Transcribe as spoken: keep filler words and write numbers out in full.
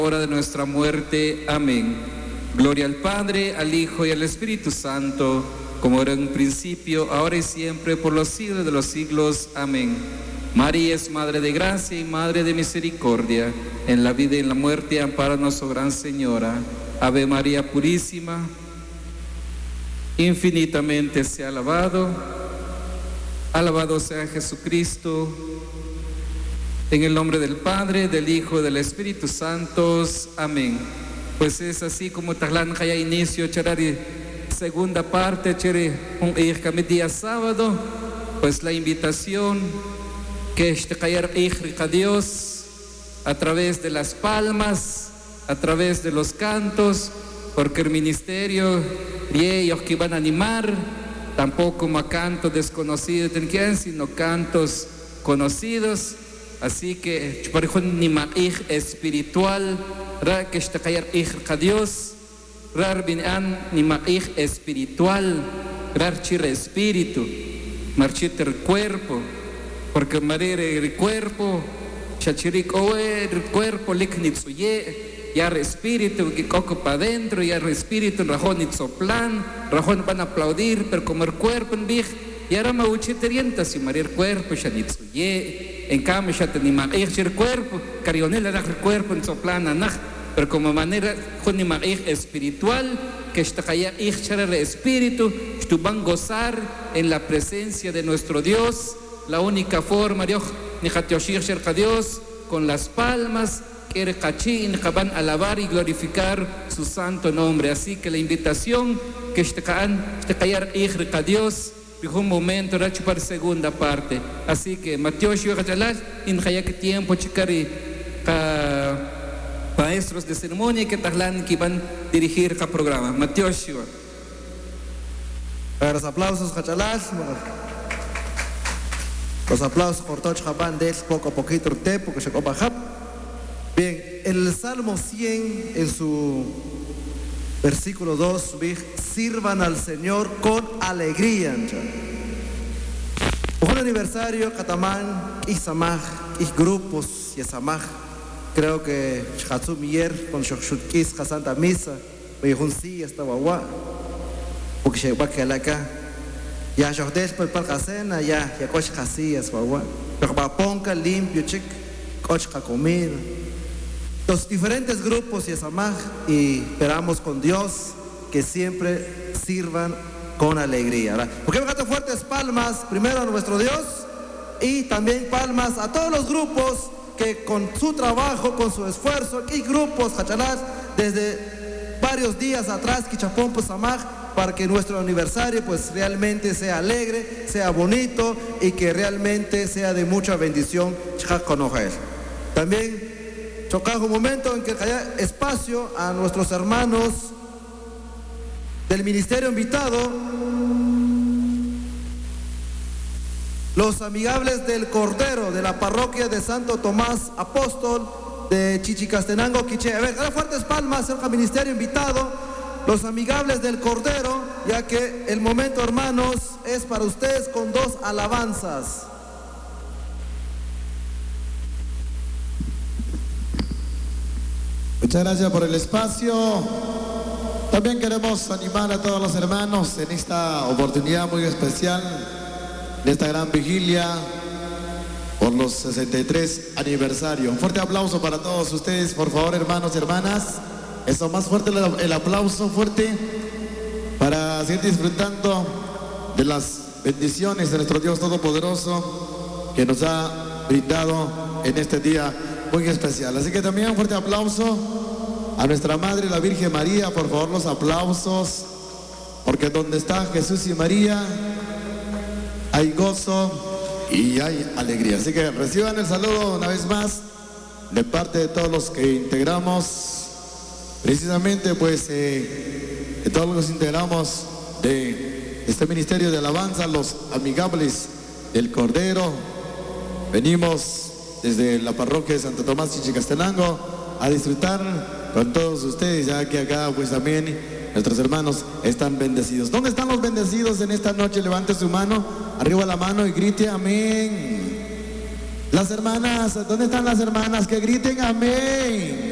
hora de nuestra muerte. Amén. Gloria al Padre, al Hijo y al Espíritu Santo, como era en un principio, ahora y siempre, por los siglos de los siglos. Amén. María es Madre de Gracia y Madre de Misericordia. En la vida y en la muerte, ampáranos, oh Gran Señora. Ave María Purísima, infinitamente sea alabado. Alabado sea Jesucristo. En el nombre del Padre, del Hijo y del Espíritu Santo. Amén. Pues es así como Tajlan Jaya inicio, charari, segunda parte, chere, un día sábado, pues la invitación que este Kayar a Dios a través de las palmas, a través de los cantos, porque el ministerio y ellos que van a animar, tampoco como canto desconocido, sino cantos conocidos. Así que ni maij espiritual, ra que está caer a Dios, rar binan ni maij espiritual, rar chir espíritu, marchir el cuerpo, porque marir el cuerpo, chachirik oe el cuerpo liknitsuye, ya el espíritu que coco para adentro, ya el espíritu rajón itzoplan, rajón van a aplaudir, pero como el cuerpo en bij, y ahora me uchiterienta si marir el cuerpo, chanitsuye. En cambio, ya tenemos el cuerpo, carionela el cuerpo en soplana, pero como manera espiritual, que está allá el espíritu, que van a gozar en la presencia de nuestro Dios. La única forma, Dios, Dios, con las palmas, que van a alabar y glorificar su santo nombre. Así que la invitación que está allá Dios. Un momento, era para segunda parte. Así que, Mateo Shiojajalal, en que tiempo, chicari, maestros de ceremonia que tajlan que van a dirigir el programa. Mateo Shio. Los aplausos, Jachalas. Los aplausos por todos Japán de poco a poquito, porque se copa Jap. Bien, el Salmo cien, en su versículo dos, sirvan al Señor con alegría. Un aniversario, Catamán, y Samaj, y grupos, y Samaj. Creo que Hatsum Mier, con Shokshutkis, Santa Misa, y un sí, hasta Wawa, porque se va a quedar acá. Ya Shokdes por Palcasena, ya, ya Koch Hasillas, Wawa. Pero para ponca limpio, chic, Koch comida. Los diferentes grupos y Samaj, y esperamos con Dios que siempre sirvan con alegría, ¿verdad? Porque me canto fuertes palmas primero a nuestro Dios y también palmas a todos los grupos que con su trabajo, con su esfuerzo, y grupos, Hachalás, desde varios días atrás, Kichapón, pues Samaj, para que nuestro aniversario pues realmente sea alegre, sea bonito y que realmente sea de mucha bendición. También chocajo un momento en que haya espacio a nuestros hermanos del ministerio invitado, los amigables del Cordero de la parroquia de Santo Tomás Apóstol de Chichicastenango, Quiché. A ver, dar fuertes palmas al ministerio invitado, los amigables del Cordero, ya que el momento, hermanos, es para ustedes con dos alabanzas. Muchas gracias por el espacio. También queremos animar a todos los hermanos en esta oportunidad muy especial, de esta gran vigilia por los sesenta y tres aniversario. Un fuerte aplauso para todos ustedes, por favor, hermanos y hermanas. Eso, más fuerte el aplauso, fuerte, para seguir disfrutando de las bendiciones de nuestro Dios Todopoderoso que nos ha brindado en este día muy especial. Así que también un fuerte aplauso a nuestra Madre, la Virgen María. Por favor, los aplausos, porque donde está Jesús y María hay gozo y hay alegría. Así que reciban el saludo una vez más de parte de todos los que integramos, precisamente pues eh, de todos los que integramos de este ministerio de alabanza, los amigables del Cordero. Venimos desde la parroquia de Santo Tomás Chichicastenango a disfrutar con todos ustedes, ya que acá pues también nuestros hermanos están bendecidos. ¿Dónde están los bendecidos en esta noche? Levante su mano, arriba la mano y grite amén. Las hermanas, ¿dónde están las hermanas? Que griten amén.